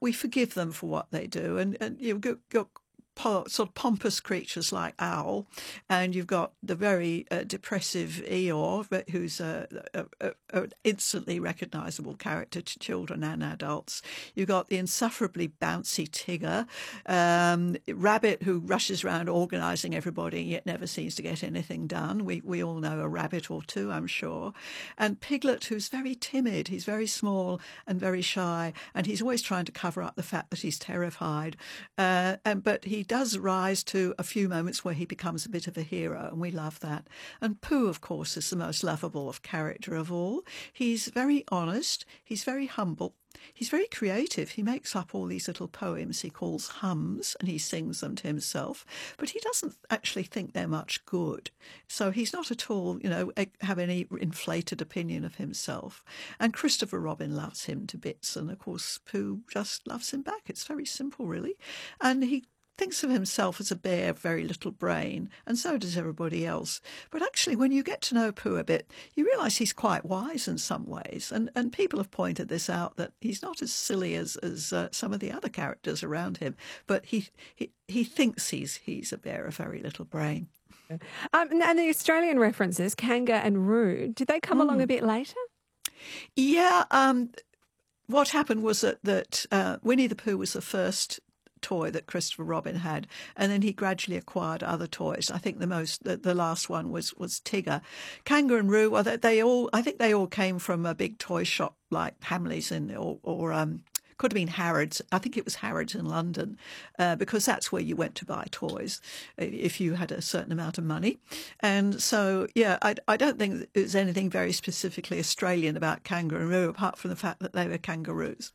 we forgive them for what they do. And you've got sort of pompous creatures like Owl, and you've got the very depressive Eeyore, who's an instantly recognisable character to children and adults. You've got the insufferably bouncy Tigger, Rabbit, who rushes around organising everybody yet never seems to get anything done. We all know a rabbit or two, I'm sure. And Piglet, who's very timid. He's very small and very shy, and he's always trying to cover up the fact that he's terrified. But he does rise to a few moments where he becomes a bit of a hero, and we love that. And Pooh, of course, is the most lovable of character of all. He's very honest. He's very humble. He's very creative. He makes up all these little poems he calls hums, and he sings them to himself. But he doesn't actually think they're much good. So he's not at all, have any inflated opinion of himself. And Christopher Robin loves him to bits. And, of course, Pooh just loves him back. It's very simple, really. And he thinks of himself as a bear of very little brain, and so does everybody else. But actually, when you get to know Pooh a bit, you realise he's quite wise in some ways. And people have pointed this out, that he's not as silly as some of the other characters around him, but he thinks he's a bear of very little brain. And the Australian references, Kanga and Roo, did they come along a bit later? Yeah. What happened was that Winnie the Pooh was the first toy that Christopher Robin had, and then he gradually acquired other toys. I think the last one was Tigger. Kanga and Roo, well, I think they all came from a big toy shop like Hamleys or could have been Harrods. I think it was Harrods in London, because that's where you went to buy toys if you had a certain amount of money. And so, yeah, I don't think there's anything very specifically Australian about Kanga and Roo, apart from the fact that they were kangaroos.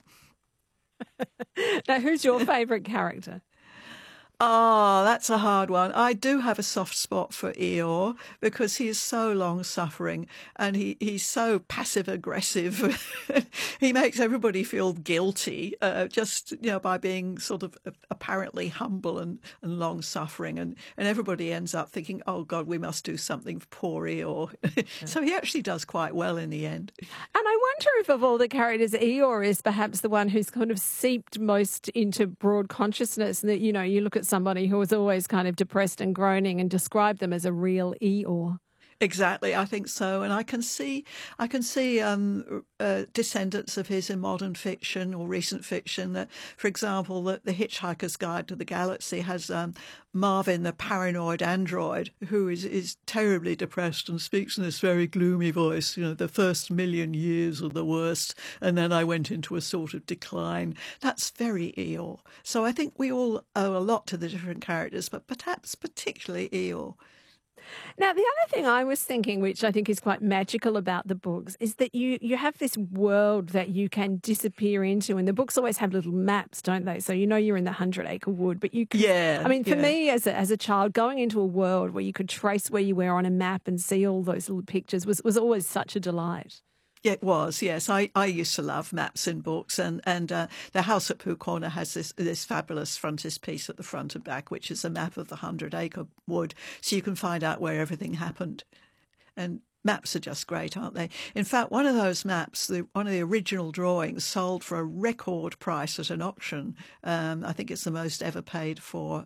Now, who's your favourite character? Oh, that's a hard one. I do have a soft spot for Eeyore because he is so long-suffering and he's so passive-aggressive. He makes everybody feel guilty by being sort of apparently humble and long-suffering. And everybody ends up thinking, oh, God, we must do something for poor Eeyore. So he actually does quite well in the end. And I wonder if of all the characters, Eeyore is perhaps the one who's kind of seeped most into broad consciousness. That, you look at somebody who was always kind of depressed and groaning and describe them as a real Eeyore. Exactly, I think so, and I can see descendants of his in modern fiction or recent fiction. That, for example, the Hitchhiker's Guide to the Galaxy has Marvin, the paranoid android, who is terribly depressed and speaks in this very gloomy voice. The first 1,000,000 years are the worst, and then I went into a sort of decline. That's very Eeyore. So I think we all owe a lot to the different characters, but perhaps particularly Eeyore. Now, the other thing I was thinking, which I think is quite magical about the books, is that you have this world that you can disappear into, and the books always have little maps, don't they? So you're in the 100-acre wood, but you can... Yeah. I mean, for me as a child, going into a world where you could trace where you were on a map and see all those little pictures was always such a delight. Yeah, it was, yes. I used to love maps in books, and the house at Pooh Corner has this fabulous frontispiece at the front and back, which is a map of the 100-acre wood, so you can find out where everything happened. And maps are just great, aren't they? In fact, one of those maps, one of the original drawings, sold for a record price at an auction. I think it's the most ever paid for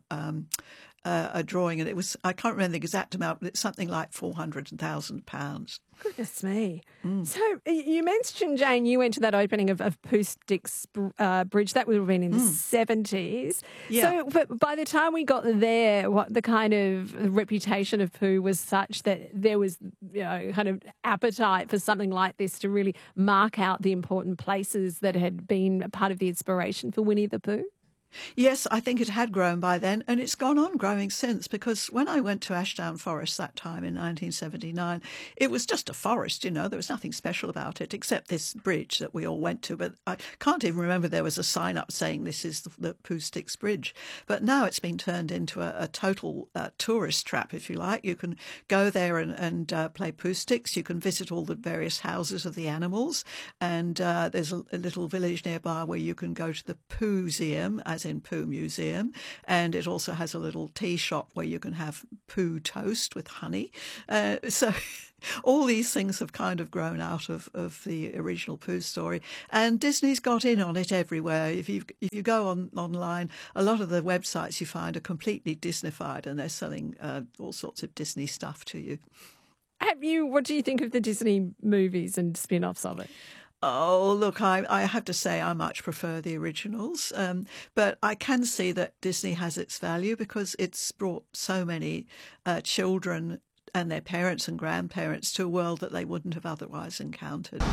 a drawing, and I can't remember the exact amount, but it's something like £400,000. Goodness me. So you mentioned, Jane, you went to that opening of Pooh Sticks Bridge. That would have been in the 70s. Yeah. So but by the time we got there, what the kind of reputation of Pooh was such that there was kind of appetite for something like this to really mark out the important places that had been a part of the inspiration for Winnie the Pooh? Yes, I think it had grown by then, and it's gone on growing since, because when I went to Ashdown Forest that time in 1979, it was just a forest, there was nothing special about it except this bridge that we all went to, but I can't even remember there was a sign up saying this is the Pooh Sticks Bridge. But now it's been turned into a total tourist trap, if you like. You can go there and play Pooh Sticks. You can visit all the various houses of the animals, and there's a little village nearby where you can go to the Pooh-seum, as as in Pooh Museum, and it also has a little tea shop where you can have Pooh toast with honey. So all these things have kind of grown out of the original Pooh story, and Disney's got in on it everywhere. If you go online, a lot of the websites you find are completely Disneyfied, and they're selling all sorts of Disney stuff to you. What do you think of the Disney movies and spin-offs of it? Oh, look, I have to say I much prefer the originals, but I can see that Disney has its value because it's brought so many children and their parents and grandparents to a world that they wouldn't have otherwise encountered.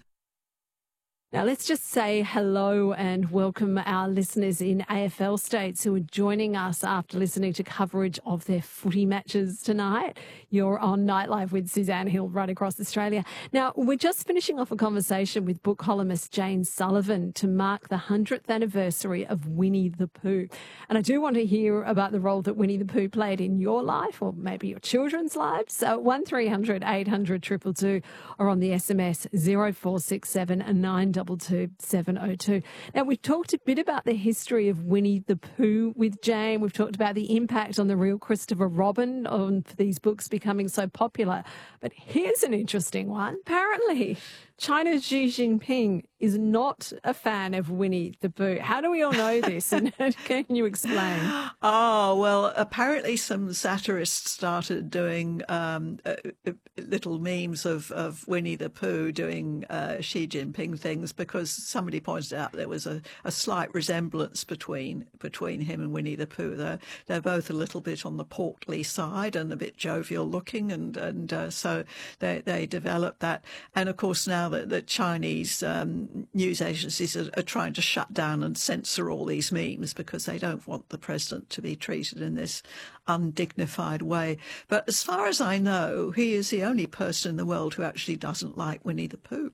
Now, let's just say hello and welcome our listeners in AFL states who are joining us after listening to coverage of their footy matches tonight. You're on Nightlife with Suzanne Hill right across Australia. Now, we're just finishing off a conversation with book columnist Jane Sullivan to mark the 100th anniversary of Winnie the Pooh. And I do want to hear about the role that Winnie the Pooh played in your life or maybe your children's lives. So 1300 800 222 or on the SMS 0467 922 702. Now, we've talked a bit about the history of Winnie the Pooh with Jane. We've talked about the impact on the real Christopher Robin on these books becoming so popular. But here's an interesting one. Apparently, China's Xi Jinping is not a fan of Winnie the Pooh. How do we all know this? And can you explain? Oh, well, apparently some satirists started doing little memes of Winnie the Pooh doing Xi Jinping things because somebody pointed out there was a slight resemblance between him and Winnie the Pooh. They're both a little bit on the portly side and a bit jovial looking, and so they developed that. And of course now that Chinese news agencies are trying to shut down and censor all these memes because they don't want the president to be treated in this undignified way. But as far as I know, he is the only person in the world who actually doesn't like Winnie the Pooh.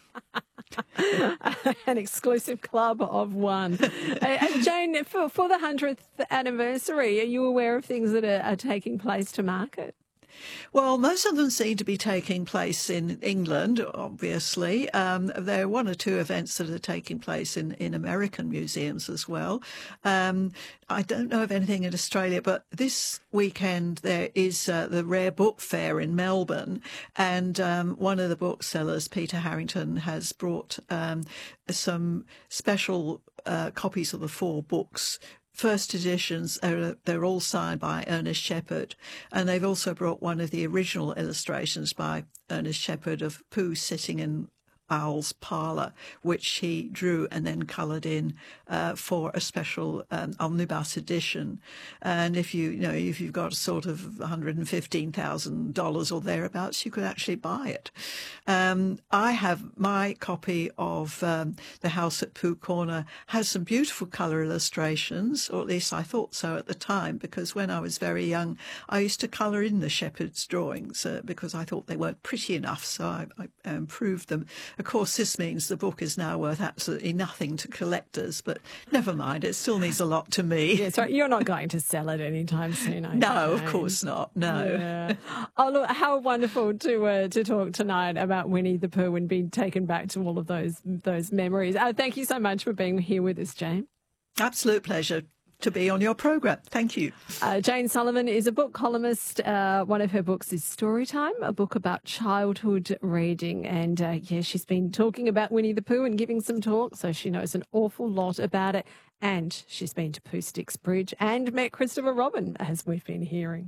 An exclusive club of one. Jane, for the 100th anniversary, are you aware of things that are taking place to mark it? Well, most of them seem to be taking place in England, obviously. There are one or two events that are taking place in American museums as well. I don't know of anything in Australia, but this weekend there is the Rare Book Fair in Melbourne, and one of the booksellers, Peter Harrington, has brought some special copies of the 4 books. First editions, they're all signed by Ernest Shepard, and they've also brought one of the original illustrations by Ernest Shepard of Pooh sitting in Owl's parlour, which he drew and then coloured in for a special omnibus edition. And if you've got sort of $115,000 or thereabouts, you could actually buy it. I have my copy of The House at Pooh Corner has some beautiful colour illustrations, or at least I thought so at the time, because when I was very young, I used to colour in the Shepard's drawings because I thought they weren't pretty enough, so I improved them. Of course, this means the book is now worth absolutely nothing to collectors, but never mind, it still means a lot to me. Yes, right. You're not going to sell it anytime soon, are you? No, of course not, no. Yeah. Oh, look, how wonderful to talk tonight about Winnie the Pooh and being taken back to all of those memories. Thank you so much for being here with us, Jane. Absolute pleasure to be on your programme. Thank you. Jane Sullivan is a book columnist. One of her books is Storytime, a book about childhood reading. And she's been talking about Winnie the Pooh and giving some talk, so she knows an awful lot about it. And she's been to Pooh Sticks Bridge and met Christopher Robin, as we've been hearing.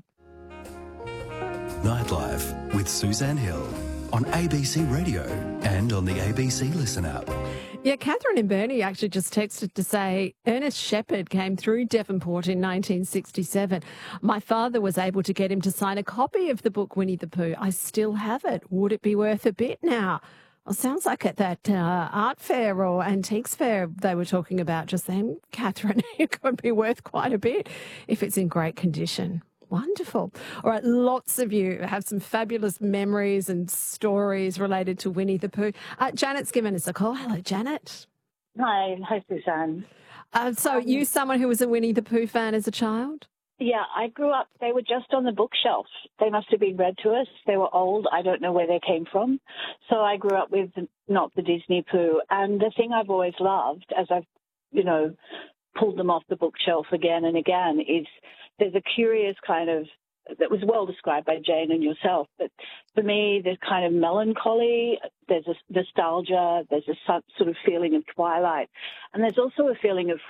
Nightlife with Suzanne Hill on ABC Radio and on the ABC Listen app. Yeah, Catherine and Bernie actually just texted to say Ernest Shepard came through Devonport in 1967. My father was able to get him to sign a copy of the book Winnie the Pooh. I still have it. Would it be worth a bit now? Well, sounds like at that art fair or antiques fair they were talking about just then, Catherine, it could be worth quite a bit if it's in great condition. Wonderful. All right, lots of you have some fabulous memories and stories related to Winnie the Pooh. Janet's given us a call. Hello, Janet. Hi, Suzanne. So you someone who was a Winnie the Pooh fan as a child? Yeah, I grew up, they were just on the bookshelf. They must have been read to us. They were old. I don't know where they came from. So I grew up with not the Disney Pooh. And the thing I've always loved, as I've, pulled them off the bookshelf again and again is there's a curious kind of, that was well described by Jane and yourself, but for me, there's kind of melancholy, there's a nostalgia, there's a sort of feeling of twilight, and there's also a feeling of